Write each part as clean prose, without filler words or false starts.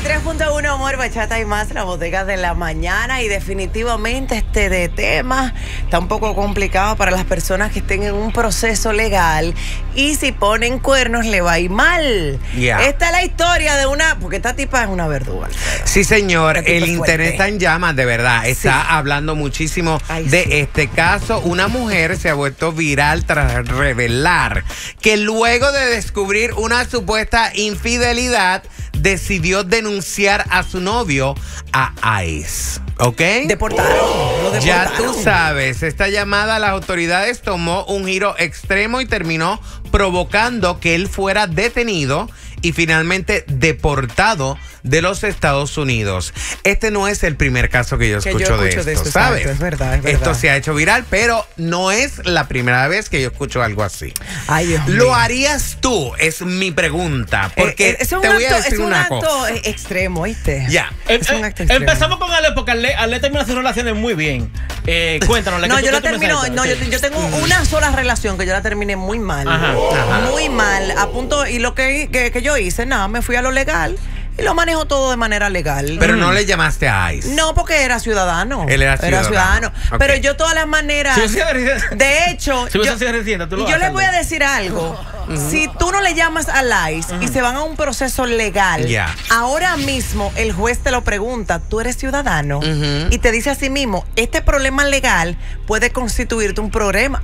93.1 Amor, Bachata y más, la bodega de la mañana. Y definitivamente de tema está un poco complicado para las personas que estén en un proceso legal y si ponen cuernos le va a ir mal. Esta es la historia de una, porque esta tipa es una verduga. Sí, señor, el internet está en llamas, de verdad. Está hablando muchísimo de este caso. Una mujer se ha vuelto viral tras revelar que luego de descubrir una supuesta infidelidad, decidió denunciar a su novio a ICE. ¿Ok? Deportaron. Ya tú sabes, esta llamada a las autoridades tomó un giro extremo y terminó provocando que él fuera detenido y finalmente deportado de los Estados Unidos. Este no es el primer caso que yo escucho de esto, ¿sabes? Exacto, es verdad. Esto se ha hecho viral, pero no es la primera vez que yo escucho algo así. Ay, Dios mío. ¿Lo harías tú? Es mi pregunta. Porque te voy a decir una cosa. Es un acto extremo, ¿viste? Ya. Es un acto extremo. Empezamos con Ale, porque Ale terminó sus relaciones muy bien. Cuéntanos. No, yo la termino. No, yo tengo una sola relación que yo la terminé muy mal. Ajá. Muy mal. A punto, y lo que yo hice, nada, me fui a lo legal. Y lo manejo todo de manera legal. Pero no le llamaste a ICE. No, porque era ciudadano. Él era ciudadano. Okay. Pero yo todas las maneras. De hecho, si yo les voy a decir algo. Si tú no le llamas al ICE y se van a un proceso legal, ahora mismo el juez te lo pregunta, ¿tú eres ciudadano? Y te dice a sí mismo, este problema legal puede constituirte un problema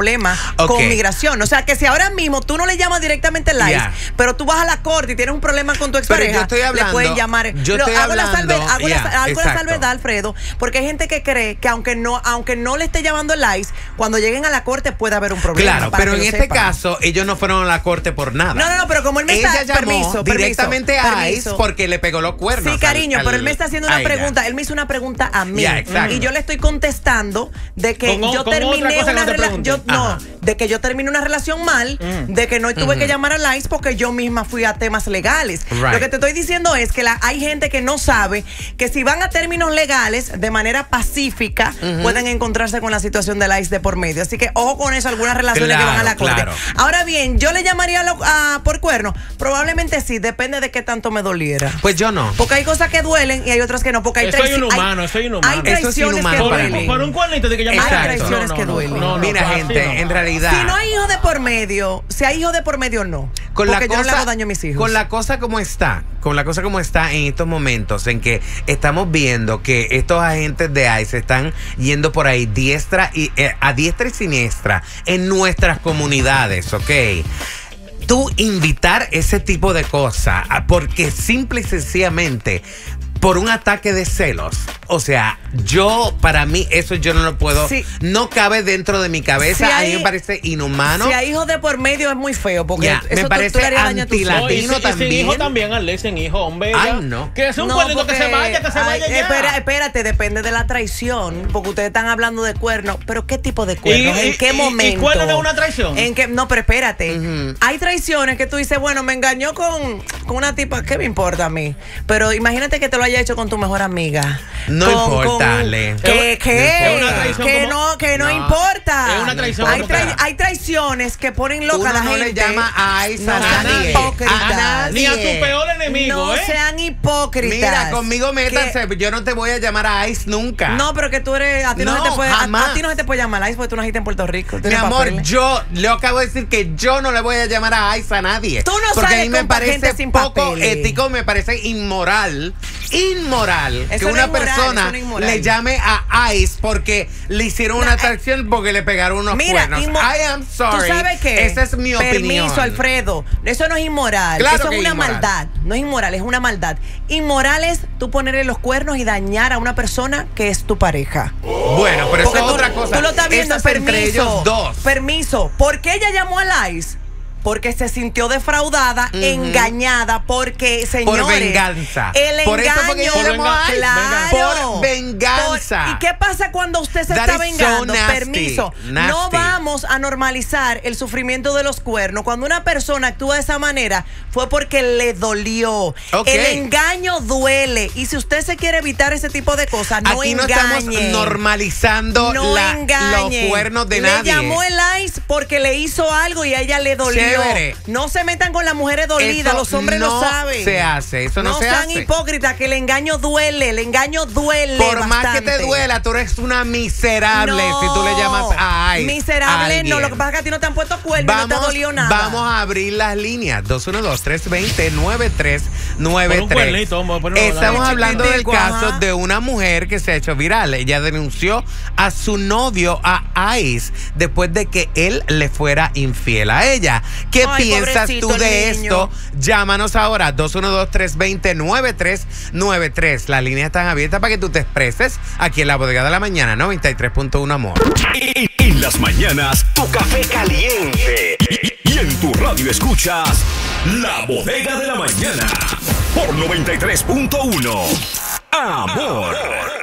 con migración. O sea, que si ahora mismo tú no le llamas directamente al ICE, pero tú vas a la corte y tienes un problema con tu expareja, le pueden llamar. Hago la salvedad, Alfredo, porque hay gente que cree que aunque no le esté llamando el ICE, cuando lleguen a la corte puede haber un problema. Claro, pero en este caso, ellos no fueron a la corte por nada. No, pero como él me está... llamó directamente a ICE porque le pegó los cuernos. Sí, cariño, pero él me está haciendo una pregunta. Él me hizo una pregunta a mí. Y yo le estoy contestando de que yo terminé una relación... de que yo terminé una relación mal, de que no tuve que llamar al ICE porque yo misma fui a temas legales. Lo que te estoy diciendo es que hay gente que no sabe que si van a términos legales de manera pacífica, pueden encontrarse con la situación del ICE de por medio. Así que ojo con eso, algunas relaciones que van a la corte. Ahora bien, ¿yo le llamaría por cuerno? Probablemente sí, depende de qué tanto me doliera. Pues yo no. Porque hay cosas que duelen y hay otras que no. Porque hay traiciones. Hay traiciones que duelen. Por un cuernito de que hay traiciones que duelen. Mira, gente, en realidad, si no hay hijos de por medio, si hay hijos de por medio, no. Porque yo no le hago daño a mis hijos. Con la cosa como está en estos momentos en que estamos viendo que estos agentes de ICE están yendo por ahí a diestra y siniestra en nuestras comunidades, ¿ok? Tú invitar ese tipo de cosas porque simple y sencillamente por un ataque de celos. O sea, para mí, eso yo no lo puedo. No cabe dentro de mi cabeza. A mí me parece inhumano. Si hay hijos de por medio es muy feo. Porque eso me parece antilatino también. Sin hijo también, Alex, sin hijo, hombre. Ay, no. Que es un cuernito que se vaya ya. Espérate, depende de la traición. Porque ustedes están hablando de cuernos. Pero ¿qué tipo de cuernos? ¿En qué momento? ¿Y cuerno es una traición? No, pero espérate. Hay traiciones que tú dices, bueno, me engañó con una tipa. ¿Qué me importa a mí? Pero imagínate que te lo haya hecho con tu mejor amiga. No importa, Ale. Que no importa. Es una traición. Hay traiciones que ponen loca a la gente. No le llama a ICE a nadie. Ni a tu peor enemigo. No sean hipócritas. Mira, conmigo métanse. Yo no te voy a llamar a ICE nunca. No, pero que tú eres. A ti no se te puede llamar a ICE porque tú naciste en Puerto Rico. Mi amor, yo le acabo de decir que yo no le voy a llamar a ICE a nadie. Tú no porque sales a mí me parece poco ético, me parece inmoral que una persona le llame a ICE porque le hicieron una atracción porque le pegaron unos cuernos. I am sorry. ¿Tú sabes qué? Esa es mi opinión. Permiso, Alfredo. Eso no es inmoral. Claro, eso es una maldad. No es inmoral, es una maldad. Inmoral es tú ponerle los cuernos y dañar a una persona que es tu pareja. Bueno, pero eso es otra cosa. Tú lo estás viendo, entre ellos dos. Permiso. ¿Por qué ella llamó al ICE? Porque se sintió defraudada, engañada, porque, señores... Por venganza. El por engaño... Eso porque claro. Por venganza. ¿Y qué pasa cuando usted se está vengando? Permiso. No vamos a normalizar el sufrimiento de los cuernos. Cuando una persona actúa de esa manera, fue porque le dolió. El engaño duele. Y si usted se quiere evitar ese tipo de cosas, no engañe. Aquí no estamos normalizando los cuernos de nadie. Le llamó el ICE porque le hizo algo y a ella le dolió. chévere. No se metan con las mujeres dolidas, Eso los hombres lo saben. No se hace, eso no se hace. No sean hipócritas, que el engaño duele, Por bastante. más que te duela, tú eres una miserable si tú le llamas a Ice. Miserable, no, lo que pasa es que a ti no te han puesto cuernos, no te dolió nada. Vamos a abrir las líneas, 212-320-9393. Estamos hablando del caso de una mujer que se ha hecho viral. Ella denunció a su novio, a Ice, después de que él le fuera infiel a ella. ¿Qué piensas tú de esto? Llámanos ahora, 212-320-9393. Las líneas están abiertas para que tú te expreses aquí en la Bodega de la Mañana, 93.1 Amor. En las mañanas, tu café caliente. Y en tu radio escuchas La Bodega de la Mañana por 93.1 Amor.